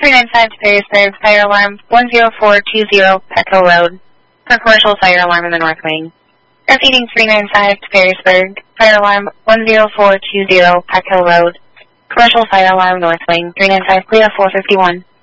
395 to Perrysburg, fire alarm 10420 Petco Road, for commercial fire alarm in the North Wing. Repeating 395 to Perrysburg, fire alarm 10420 Petco Road, commercial fire alarm North Wing, 395 Cleo 451.